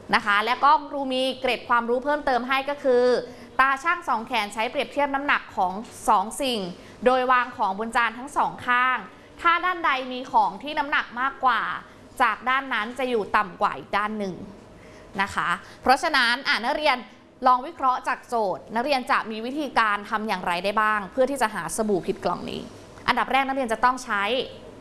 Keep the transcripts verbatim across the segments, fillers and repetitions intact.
นะคะและก็ครูมีเกร็ดความรู้เพิ่มเติมให้ก็คือตาช่างสองแขนใช้เปรียบเทียบน้ำหนักของสองสิ่งโดยวางของบนจานทั้งสองข้างถ้าด้านใดมีของที่น้ำหนักมากกว่าจากด้านนั้นจะอยู่ต่ำกว่าอีกด้านหนึ่งนะคะเพราะฉะนั้นอ่ะนักเรียนลองวิเคราะห์จากโจทย์นักเรียนจะมีวิธีการทำอย่างไรได้บ้างเพื่อที่จะหาสบู่ผิดกล่องนี้อันดับแรกนักเรียนจะต้องใช้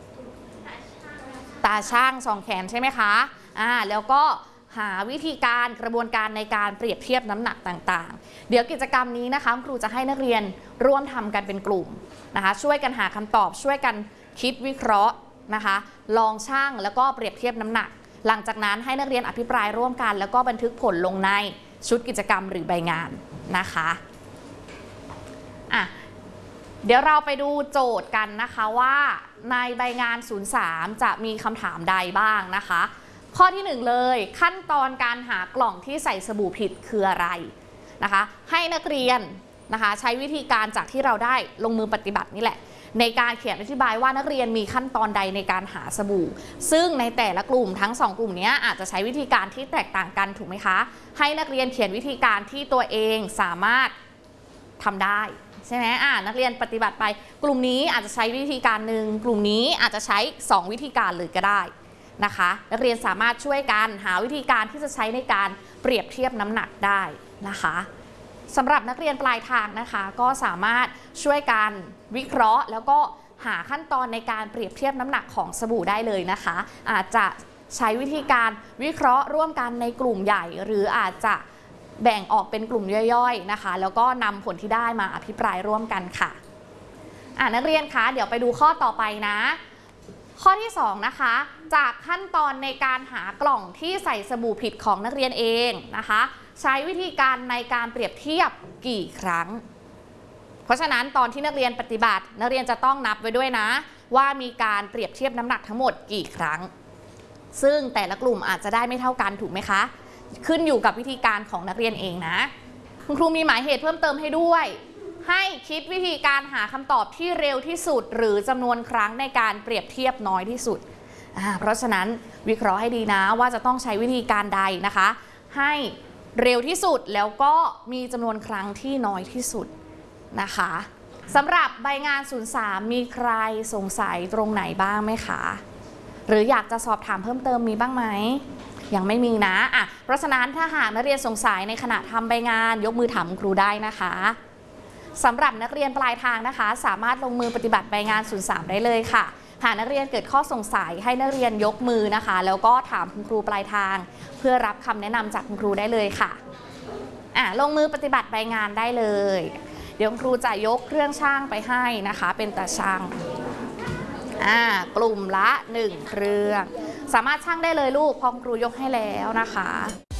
ตาช่างสองแขนใช่ไหมคะอ่าแล้วก็หาวิธีการกระบวนการในการเปรียบเทียบน้ำหนักต่างๆเดี๋ยวกิจกรรมนี้นะคะครูจะให้นักเรียนร่วมทำกันเป็นกลุ่มนะคะช่วยกันหาคำตอบช่วยกันคิดวิเคราะห์นะคะลองชั่งแล้วก็เปรียบเทียบน้ำหนักหลังจากนั้นให้นักเรียนอภิปรายร่วมกันแล้วก็บันทึกผลลงในชุดกิจกรรมหรือใบงานนะคะอ่ะเดี๋ยวเราไปดูโจทย์กันนะคะว่าในใบงานศูนย์สามจะมีคำถามใดบ้างนะคะข้อที่หนึ่งเลยขั้นตอนการหากล่องที่ใส่สบู่ผิดคืออะไรนะคะให้นักเรียนนะคะใช้วิธีการจากที่เราได้ลงมือปฏิบัตินี่แหละในการเขียนอธิบายว่านักเรียนมีขั้นตอนใดในการหาสบู่ซึ่งในแต่ละกลุ่มทั้งสองกลุ่มนี้อาจจะใช้วิธีการที่แตกต่างกันถูกไหมคะให้นักเรียนเขียนวิธีการที่ตัวเองสามารถทำได้ใช่ไหมอ่านักเรียนปฏิบัติไปกลุ่มนี้อาจจะใช้วิธีการหนึ่งกลุ่มนี้อาจจะใช้สองวิธีการเลยก็ได้นะคะนักเรียนสามารถช่วยกันหาวิธีการที่จะใช้ในการเปรียบเทียบน้ำหนักได้นะคะสำหรับนักเรียนปลายทางนะคะก็สามารถช่วยกันวิเคราะห์แล้วก็หาขั้นตอนในการเปรียบเทียบน้ำหนักของสบู่ได้เลยนะคะอาจจะใช้วิธีการวิเคราะห์ร่วมกันในกลุ่มใหญ่หรืออาจจะแบ่งออกเป็นกลุ่มย่อยๆนะคะแล้วก็นำผลที่ได้มาอภิปรายร่วมกันค่ะอ่านักเรียนคะเดี๋ยวไปดูข้อต่อไปนะข้อที่สองนะคะจากขั้นตอนในการหากล่องที่ใส่สบู่ผิดของนักเรียนเองนะคะใช้วิธีการในการเปรียบเทียบกี่ครั้งเพราะฉะนั้นตอนที่นักเรียนปฏิบัตินักเรียนจะต้องนับไว้ด้วยนะว่ามีการเปรียบเทียบน้ำหนักทั้งหมดกี่ครั้งซึ่งแต่ละกลุ่มอาจจะได้ไม่เท่ากันถูกไหมคะขึ้นอยู่กับวิธีการของนักเรียนเองนะคุณครูมีหมายเหตุเพิ่มเติมให้ด้วยให้คิดวิธีการหาคำตอบที่เร็วที่สุดหรือจำนวนครั้งในการเปรียบเทียบน้อยที่สุดเพราะฉะนั้นวิเคราะห์ให้ดีนะว่าจะต้องใช้วิธีการใดนะคะให้เร็วที่สุดแล้วก็มีจำนวนครั้งที่น้อยที่สุดนะคะสำหรับใบงานศูนย์สามมีใครสงสัยตรงไหนบ้างไหมคะหรืออยากจะสอบถามเพิ่มเติมมีบ้างไหมยังไม่มีนะอ่ะเพราะฉะนั้นถ้าหากนักเรียนสงสัยในขณะทำใบงานยกมือถามครูได้นะคะสำหรับนักเรียนปลายทางนะคะสามารถลงมือปฏิบัติใบงานศูนย์สามได้เลยค่ะหากนักเรียนเกิดข้อสงสัยให้นักเรียนยกมือนะคะแล้วก็ถามคุณครูปลายทางเพื่อรับคำแนะนำจากคุณครูได้เลยค่ะอ่ะลงมือปฏิบัติใบงานได้เลยเดี๋ยวครูจะยกเครื่องช่างไปให้นะคะเป็นตาช่างอ่ากลุ่มละหนึ่งเครื่องสามารถช่างได้เลยลูกพอครูยกให้แล้วนะคะ